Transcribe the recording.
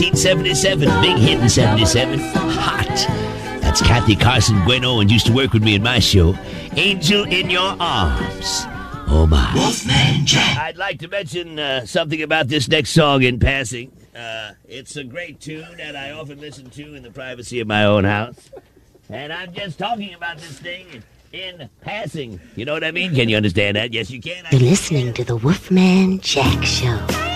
1977, big hit in 77. Hot. That's Kathy Carson Bueno, and used to work with me in my show. Angel in Your Arms. Oh, my. Wolfman Jack. I'd like to mention something about this next song in passing. It's a great tune that I often listen to in the privacy of my own house. And I'm just talking about this thing in passing. You know what I mean? Can you understand that? Yes, you can. You're listening to the Wolfman Jack Show.